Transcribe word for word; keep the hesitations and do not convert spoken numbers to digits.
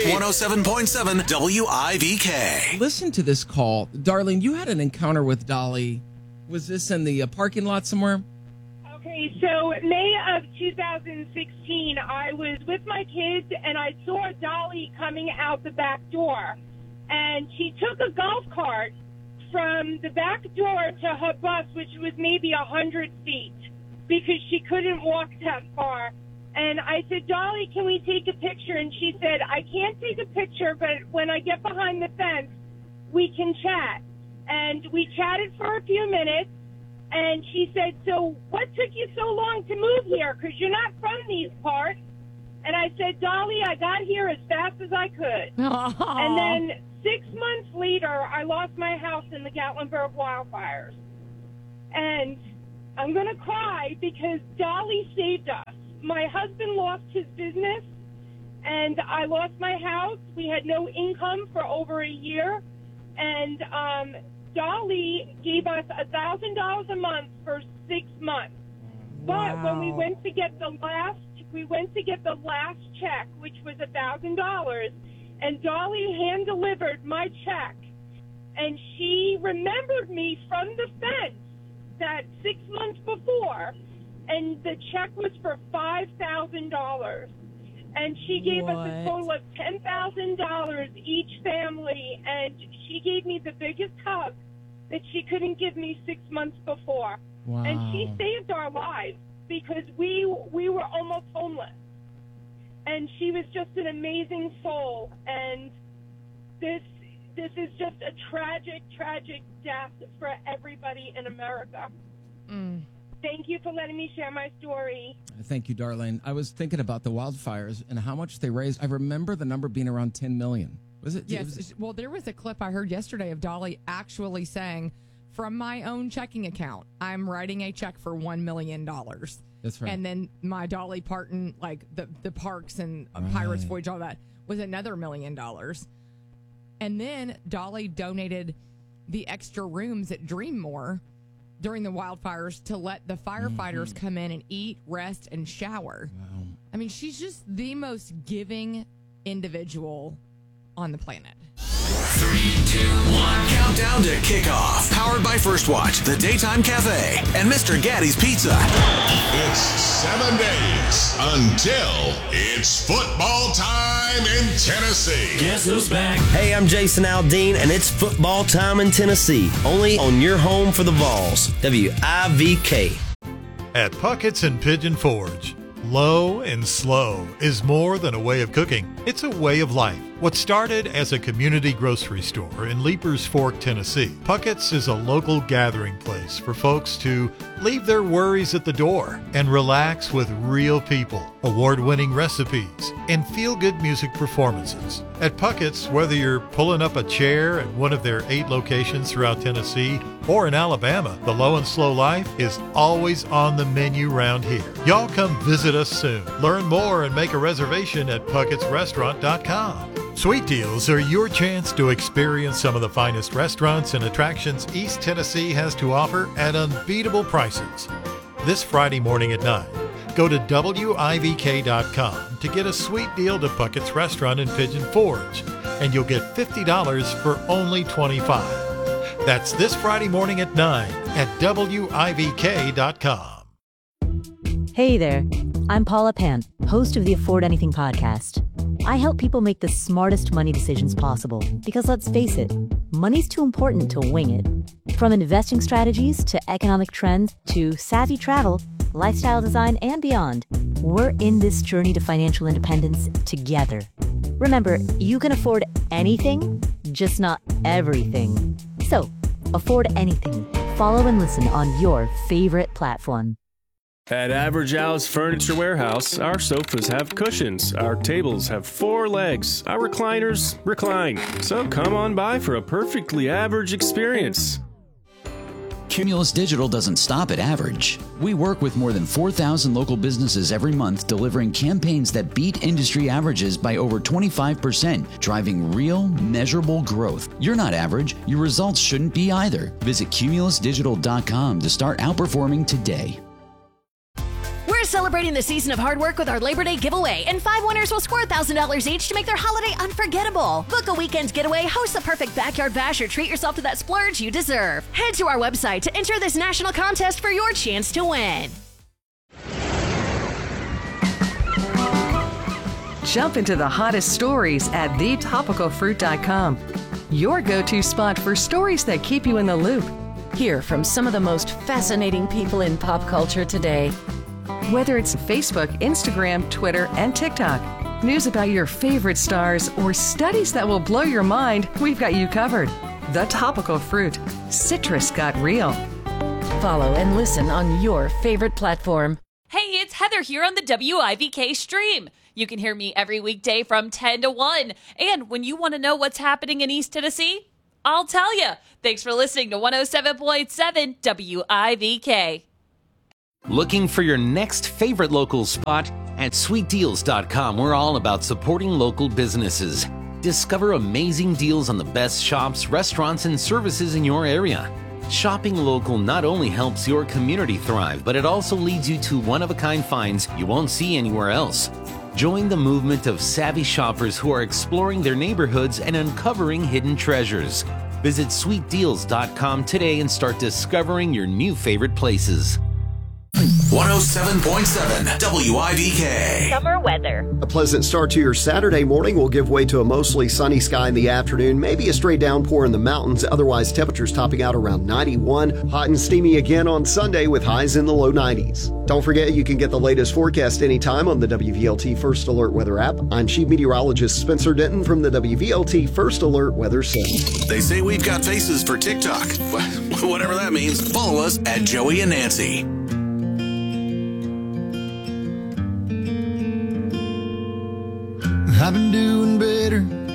one oh seven point seven W I V K. Listen to this call. Darlene, you had an encounter with Dolly. Was this in the uh, parking lot somewhere? Okay, so May of two thousand sixteen, I was with my kids, and I saw Dolly coming out the back door. And she took a golf cart from the back door to her bus, which was maybe one hundred feet, because she couldn't walk that far. And I said, Dolly, can we take a picture? And she said, I can't take a picture, but when I get behind the fence, we can chat. And we chatted for a few minutes, and she said, so what took you so long to move here? Because you're not from these parts. And I said, Dolly, I got here as fast as I could. Aww. And then six months later, I lost my house in the Gatlinburg wildfires. And I'm going to cry because Dolly saved us. My husband lost his business, and I lost my house. We had no income for over a year, and um, Dolly gave us one thousand dollars a month for six months. Wow. But when we went to get the last, we went to get the last check, which was one thousand dollars, and Dolly hand-delivered my check, and she remembered me from the fence that six months before, and the check was for five thousand dollars. And she gave what? us a total of ten thousand dollars each family, and she gave me the biggest hug that she couldn't give me six months before. Wow. And she saved our lives because we we were almost homeless. And she was just an amazing soul. And this this is just a tragic, tragic death for everybody in America. Mm. Thank you for letting me share my story. Thank you, Darlene. I was thinking about the wildfires and how much they raised. I remember the number being around ten million. Was it? Yes. Was it? Well, there was a clip I heard yesterday of Dolly actually saying, from my own checking account, I'm writing a check for one million dollars. That's right. And then my Dolly Parton, like the, the parks and right. Pirates Voyage, all that, was another million dollars. And then Dolly donated the extra rooms at Dreammore during the wildfires to let the firefighters mm-hmm. come in and eat, rest, and shower. Wow. I mean, she's just the most giving individual on the planet. Three, two, one. Countdown to kickoff. Powered by First Watch, the Daytime Cafe, and Mister Gaddy's Pizza. It's seven days until it's football time in Tennessee. Guess who's back? Hey, I'm Jason Aldean, and it's football time in Tennessee. Only on your home for the Vols. W I V K. At Puckett's and Pigeon Forge, low and slow is more than a way of cooking. It's a way of life. What started as a community grocery store in Leapers Fork, Tennessee, Puckett's is a local gathering place for folks to leave their worries at the door and relax with real people, award-winning recipes, and feel-good music performances. At Puckett's, whether you're pulling up a chair at one of their eight locations throughout Tennessee or in Alabama, the low and slow life is always on the menu round here. Y'all come visit us soon. Learn more and make a reservation at pucketts restaurant dot com. Sweet Deals are your chance to experience some of the finest restaurants and attractions East Tennessee has to offer at unbeatable prices. This Friday morning at nine, go to W I V K dot com to get a sweet deal to Puckett's Restaurant in Pigeon Forge, and you'll get fifty dollars for only twenty-five dollars. That's this Friday morning at nine at W I V K dot com. Hey there, I'm Paula Pant, host of the Afford Anything podcast. I help people make the smartest money decisions possible because, let's face it, money's too important to wing it. From investing strategies to economic trends to savvy travel, lifestyle design, and beyond, we're in this journey to financial independence together. Remember, you can afford anything, just not everything. So, afford anything. Follow and listen on your favorite platform. At Average Al's Furniture Warehouse, our sofas have cushions, our tables have four legs, our recliners recline. So come on by for a perfectly average experience. Cumulus Digital doesn't stop at average. We work with more than four thousand local businesses every month, delivering campaigns that beat industry averages by over twenty-five percent, driving real, measurable growth. You're not average. Your results shouldn't be either. Visit cumulus digital dot com to start outperforming today. We're celebrating the season of hard work with our Labor Day giveaway, and five winners will score one thousand dollars each to make their holiday unforgettable. Book a weekend getaway, host the perfect backyard bash, or treat yourself to that splurge you deserve. Head to our website to enter this national contest for your chance to win. Jump into the hottest stories at the topical fruit dot com. Your go-to spot for stories that keep you in the loop. Hear from some of the most fascinating people in pop culture today. Whether it's Facebook, Instagram, Twitter, and TikTok, news about your favorite stars, or studies that will blow your mind, we've got you covered. The Topical Fruit. Citrus got real. Follow and listen on your favorite platform. Hey, it's Heather here on the W I V K stream. You can hear me every weekday from ten to one. And when you want to know what's happening in East Tennessee, I'll tell you. Thanks for listening to one oh seven point seven W I V K. Looking for your next favorite local spot? At sweet deals dot com, we're all about supporting local businesses. Discover amazing deals on the best shops, restaurants, and services in your area. Shopping local not only helps your community thrive, but it also leads you to one-of-a-kind finds you won't see anywhere else. Join the movement of savvy shoppers who are exploring their neighborhoods and uncovering hidden treasures. Visit sweet deals dot com today and start discovering your new favorite places. one oh seven point seven W I V K. Summer weather. A pleasant start to your Saturday morning will give way to a mostly sunny sky in the afternoon, maybe a stray downpour in the mountains. Otherwise, temperatures topping out around ninety-one. Hot and steamy again on Sunday with highs in the low nineties. Don't forget you can get the latest forecast anytime on the W V L T First Alert Weather app. I'm Chief Meteorologist Spencer Denton from the W V L T First Alert Weather Center. They say we've got faces for TikTok. Whatever that means, follow us at Joey and Nancy. I've been doing better